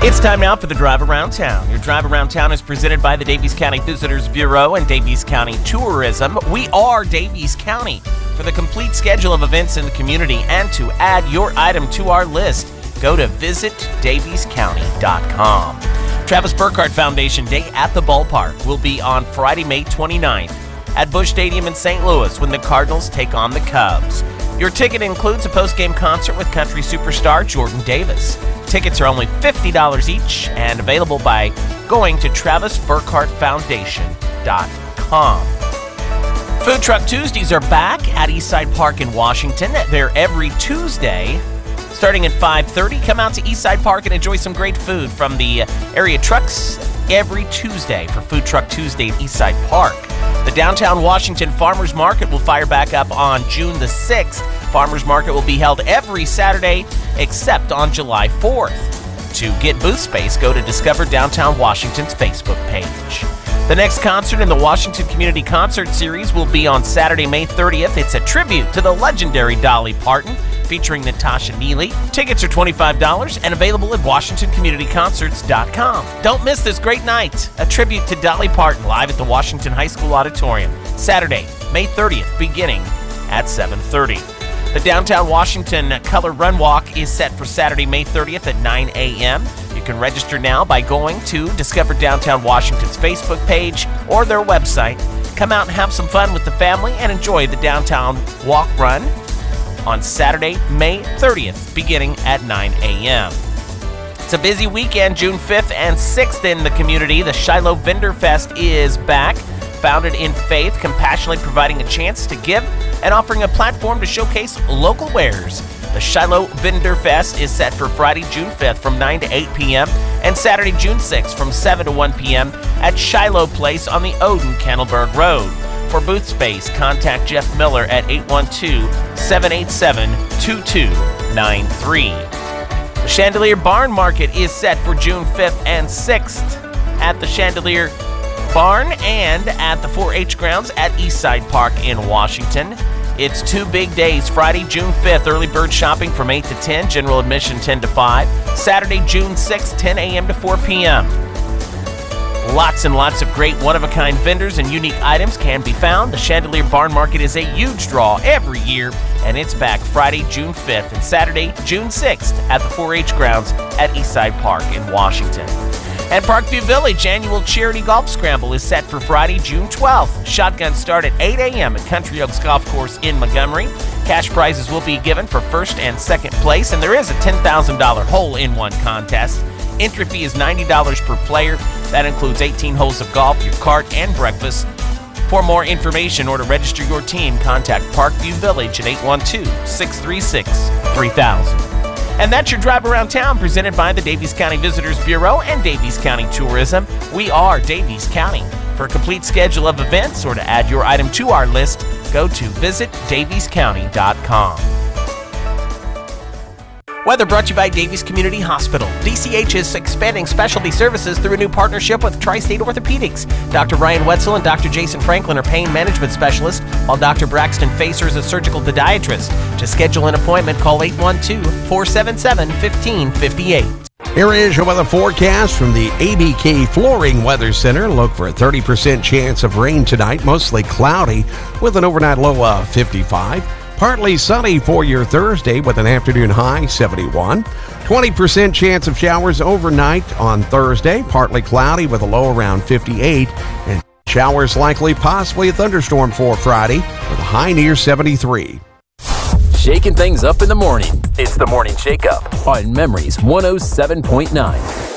It's time now for the Drive Around Town. Your Drive Around Town is presented by the Daviess County Visitors Bureau and Daviess County Tourism. We are Daviess County. For the complete schedule of events in the community and to add your item to our list, go to visitdaviesscounty.com. Travis Burkhardt Foundation Day at the Ballpark will be on Friday, May 29th at Busch Stadium in St. Louis when the Cardinals take on the Cubs. Your ticket includes a post-game concert with country superstar Jordan Davis. Tickets are only $50 each and available by going to TravisBurkhartFoundation.com. Food Truck Tuesdays are back at Eastside Park in Washington. They're every Tuesday starting at 5:30. Come out to Eastside Park and enjoy some great food from the area trucks every Tuesday for Food Truck Tuesday at Eastside Park. The Downtown Washington Farmers Market will fire back up on June the 6th. Farmers Market will be held every Saturday except on July 4th. To get booth space, go to Discover Downtown Washington's Facebook page. The next concert in the Washington Community Concert Series will be on Saturday, May 30th. It's a tribute to the legendary Dolly Parton, featuring Natasha Neely. Tickets are $25 and available at WashingtonCommunityConcerts.com. Don't miss this great night. A tribute to Dolly Parton live at the Washington High School Auditorium. Saturday, May 30th, beginning at 7:30. The Downtown Washington Color Run Walk is set for Saturday, May 30th at 9 a.m. You can register now by going to Discover Downtown Washington's Facebook page or their website. Come out and have some fun with the family and enjoy the Downtown Walk Run on Saturday, May 30th, beginning at 9 a.m. It's a busy weekend, June 5th and 6th in the community. The Shiloh Vendor Fest is back. Founded in faith, compassionately providing a chance to give and offering a platform to showcase local wares. The Shiloh Vendor Fest is set for Friday, June 5th from 9 to 8 p.m. and Saturday, June 6th from 7 to 1 p.m. at Shiloh Place on the Odin-Kennelberg Road. For booth space, contact Jeff Miller at 812-787-2293. The Chandelier Barn Market is set for June 5th and 6th at the Chandelier Barn and at the 4-H grounds at Eastside Park in Washington. It's 2 big days. Friday, June 5th, early bird shopping from 8 to 10, general admission 10 to 5. Saturday, June 6th, 10 a.m. to 4 p.m. Lots and lots of great one-of-a-kind vendors and unique items can be found. The Chandelier Barn Market is a huge draw every year, and it's back Friday, June 5th and Saturday, June 6th at the 4-H grounds at Eastside Park in Washington. At Parkview Village, annual charity golf scramble is set for Friday, June 12th. Shotguns start at 8 a.m. at Country Oaks Golf Course in Montgomery. Cash prizes will be given for first and second place, and there is a $10,000 hole-in-one contest. Entry fee is $90 per player. That includes 18 holes of golf, your cart, and breakfast. For more information or to register your team, contact Parkview Village at 812-636-3000. And that's your Drive Around Town presented by the Daviess County Visitors Bureau and Daviess County Tourism. We are Daviess County. For a complete schedule of events or to add your item to our list, go to visitdaviesscounty.com. Weather brought to you by Daviess Community Hospital. DCH is expanding specialty services through a new partnership with Tri-State Orthopedics. Dr. Ryan Wetzel and Dr. Jason Franklin are pain management specialists, while Dr. Braxton Facer is a surgical podiatrist. To schedule an appointment, call 812-477-1558. Here is your weather forecast from the ABK Flooring Weather Center. Look for a 30% chance of rain tonight, mostly cloudy with an overnight low of 55. Partly sunny for your Thursday with an afternoon high 71. 20% chance of showers overnight on Thursday. Partly cloudy with a low around 58. And showers likely, possibly a thunderstorm for Friday with a high near 73. Shaking things up in the morning. It's the Morning Shake Up on Memories 107.9.